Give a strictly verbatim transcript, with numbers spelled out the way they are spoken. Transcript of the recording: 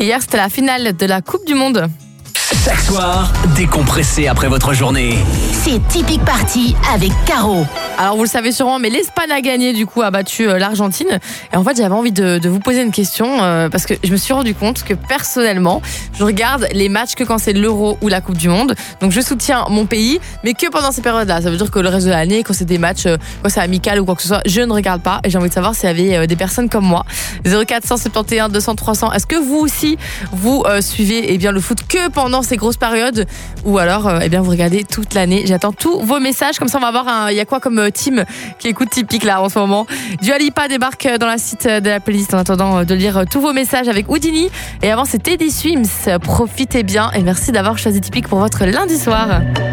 Hier, c'était la finale de la Coupe du Monde. Chaque soir, décompressez après votre journée. C'est Tipeee Party avec Caro. Alors vous le savez sûrement, mais l'Espagne a gagné, du coup a battu euh, l'Argentine. Et en fait j'avais envie de, de vous poser une question euh, parce que je me suis rendu compte que personnellement je regarde les matchs que quand c'est l'Euro ou la Coupe du Monde. Donc je soutiens mon pays, mais que pendant ces périodes-là. Ça veut dire que le reste de l'année, quand c'est des matchs, euh, quand c'est amical ou quoi que ce soit, je ne regarde pas. Et j'ai envie de savoir s'il y avait euh, des personnes comme moi. zéro quatre cent soixante et onze deux cents trois cents. Est-ce que vous aussi vous euh, suivez eh bien, le foot que pendant ces grosses périodes ou alors euh, eh bien, vous regardez toute l'année? J'attends tous vos messages, comme ça on va voir un, il y a quoi comme euh, team qui écoute Typique là en ce moment. Dua Lipa débarque dans la suite de la playlist en attendant de lire tous vos messages avec Houdini. Et avant c'était Teddy Swims. Profitez bien et merci d'avoir choisi Typique pour votre lundi soir.